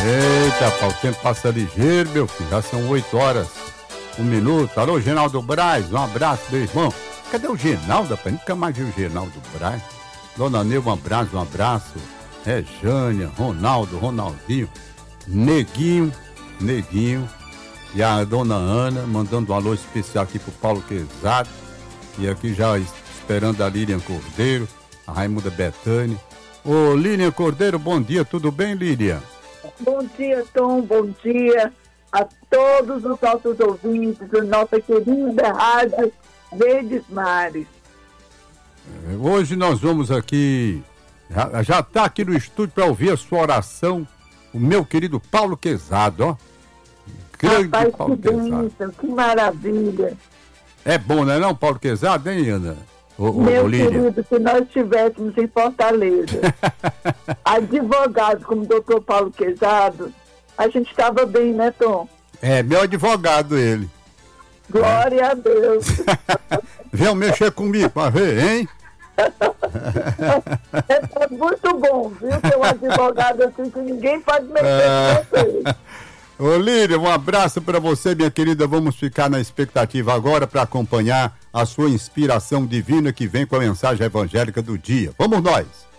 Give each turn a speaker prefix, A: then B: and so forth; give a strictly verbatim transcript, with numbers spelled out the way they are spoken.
A: Eita, pá, o tempo passa ligeiro, meu filho. Já são oito horas, um minuto. Alô, Genaldo Braz, um abraço, meu irmão. Cadê o Genaldo, rapaz? Nunca mais vi o Genaldo Braz. Dona Neu, um abraço, um abraço. É Jânia, Ronaldo, Ronaldinho, Neguinho, Neguinho. E a dona Ana, mandando um alô especial aqui pro Paulo Quezado. E aqui já esperando a Lilian Cordeiro, a Raimunda Betânia. Ô, Lilian Cordeiro, bom dia, tudo bem, Lilian?
B: Bom dia, Tom, bom dia a todos os nossos ouvintes da nossa querida Rádio Verdes Mares.
A: Hoje nós vamos aqui, já, já tá aqui no estúdio para ouvir a sua oração, o meu querido Paulo Quezado, ó. Grande
B: Rapaz,
A: Paulo
B: que
A: Quezado.
B: bênção, que maravilha.
A: É bom, não é não, Paulo Quezado, hein, Ana? Ô, ô,
B: Meu
A: ô, Lilian.
B: querido, se nós estivéssemos em Fortaleza, advogado como o doutor Paulo Quezado, a gente estava bem, né, Tom?
A: É, meu advogado ele.
B: Glória é. a Deus.
A: Vem mexer comigo pra ver, hein?
B: É, é muito bom, viu, ter um advogado assim que ninguém pode mexer é. com você.
A: Ô, Lília, um abraço para você, minha querida. Vamos ficar na expectativa agora para acompanhar a sua inspiração divina que vem com a mensagem evangélica do dia. Vamos nós!